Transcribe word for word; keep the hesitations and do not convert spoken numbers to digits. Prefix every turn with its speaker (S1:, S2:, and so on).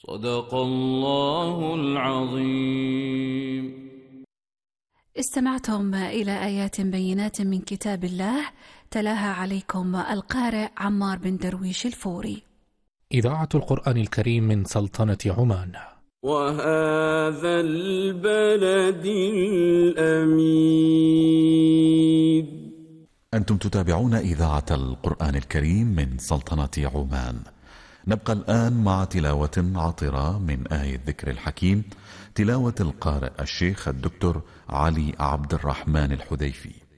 S1: صدق الله العظيم.
S2: استمعتم إلى آيات بينات من كتاب الله تلاها عليكم القارئ عمار بن درويش الفوري.
S3: إذاعة القرآن الكريم من سلطنة عمان.
S1: وهذا البلد الأمين.
S4: أنتم تتابعون إذاعة القرآن الكريم من سلطنة عمان. نبقى الآن مع تلاوة عطرة من آية ذكر الحكيم، تلاوة القارئ الشيخ الدكتور علي عبد الرحمن الحذيفي.